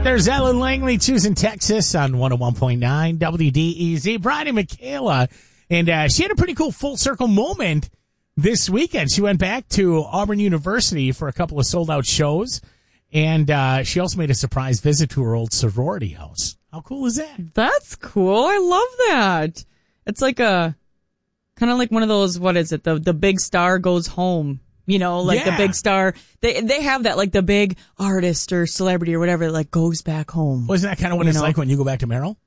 There's Ellen Langley choosing Texas on 101.9 WDEZ. Brian and Michaela, and she had a pretty cool full circle moment this weekend. She went back to Auburn University for a couple of sold out shows, and she also made a surprise visit to her old sorority house. How cool is that? That's cool. I love that. It's like kind of like one of those, what is it? The big star goes home. You know, like the big star, they have that, like the big artist or celebrity or whatever, like goes back home. Wasn't that kind of what it's like when you go back to Merrill?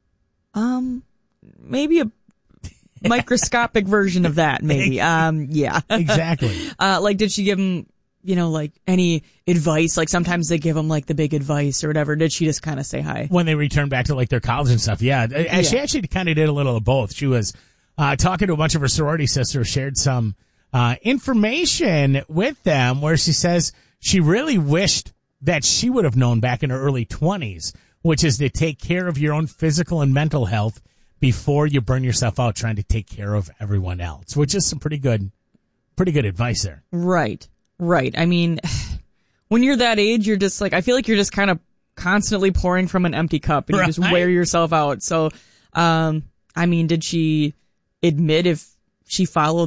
Maybe a microscopic version of that, maybe. Yeah. Exactly. Like, did she give him, like any advice? Like sometimes they give them like the big advice or whatever. Did she just kind of say hi? When they return back to like their college and stuff, yeah. She actually kind of did a little of both. She was talking to a bunch of her sorority sisters, shared some information with them where she says she really wished that she would have known back in her early 20s, which is to take care of your own physical and mental health before you burn yourself out trying to take care of everyone else, which is some pretty good advice there. Right. I mean, when you're that age, you're just like, I feel like you're just kind of constantly pouring from an empty cup and you just wear yourself out. So, I mean, did she admit if she's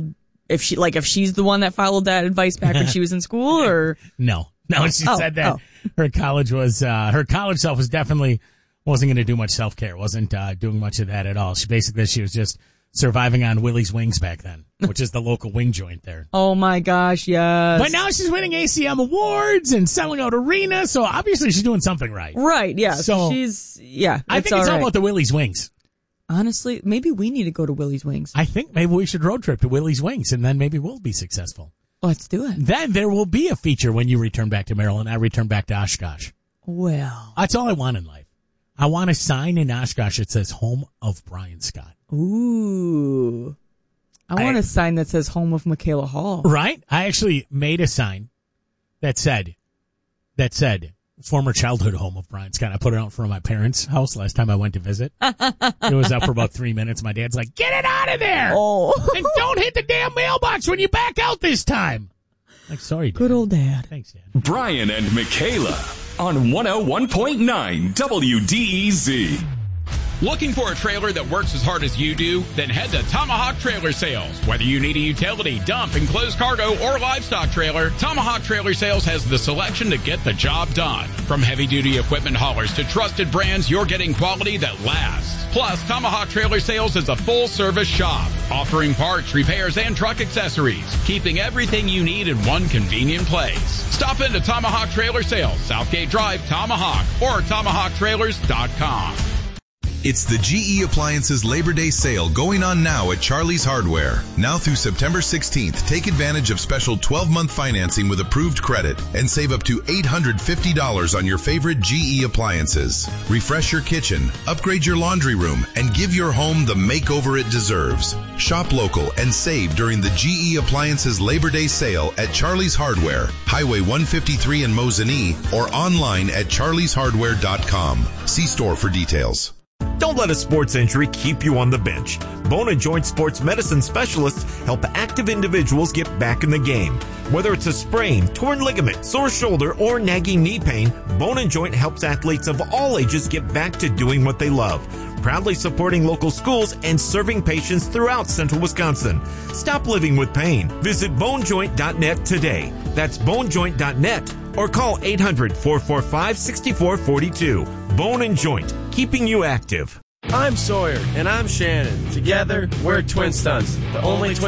the one that followed that advice back when she was in school, or? No, she said that her college self was definitely wasn't going to do much self-care, wasn't doing much of that at all. She was just surviving on Willie's Wings back then, which is the local wing joint there. Oh my gosh, yes. But now she's winning ACM awards and selling out arenas, so obviously she's doing something right. Right, yeah. So I think it's all about the Willie's Wings. Honestly, maybe we need to go to Willie's Wings. I think maybe we should road trip to Willie's Wings, and then maybe we'll be successful. Let's do it. Then there will be a feature when you return back to Maryland. I return back to Oshkosh. Well. That's all I want in life. I want a sign in Oshkosh that says home of Brian Scott. Ooh. I want a sign that says home of Michaela Hall. Right? I actually made a sign that said former childhood home of Brian Scott. I put it out in front of my parents' house last time I went to visit. It was up for about 3 minutes. My dad's like, get it out of there! Oh. And don't hit the damn mailbox when you back out this time. Like, sorry, Dad. Good old Dad. Thanks, Dad. Brian and Michaela on 101.9 WDEZ. Looking for a trailer that works as hard as you do? Then head to Tomahawk Trailer Sales. Whether you need a utility, dump, enclosed cargo, or livestock trailer, Tomahawk Trailer Sales has the selection to get the job done. From heavy-duty equipment haulers to trusted brands, you're getting quality that lasts. Plus, Tomahawk Trailer Sales is a full-service shop, offering parts, repairs, and truck accessories, keeping everything you need in one convenient place. Stop into Tomahawk Trailer Sales, Southgate Drive, Tomahawk, or TomahawkTrailers.com. It's the GE Appliances Labor Day sale going on now at Charlie's Hardware. Now through September 16th, take advantage of special 12-month financing with approved credit and save up to $850 on your favorite GE appliances. Refresh your kitchen, upgrade your laundry room, and give your home the makeover it deserves. Shop local and save during the GE Appliances Labor Day sale at Charlie's Hardware, Highway 153 in Mosinee, or online at charlieshardware.com. See store for details. Don't let a sports injury keep you on the bench. Bone & Joint Sports Medicine specialists help active individuals get back in the game. Whether it's a sprain, torn ligament, sore shoulder, or nagging knee pain, Bone & Joint helps athletes of all ages get back to doing what they love. Proudly supporting local schools and serving patients throughout central Wisconsin. Stop living with pain. Visit bonejoint.net today. That's bonejoint.net or call 800-445-6442. Bone & Joint, keeping you active. I'm Sawyer, and I'm Shannon. Together, we're Twin Stunts, the only twin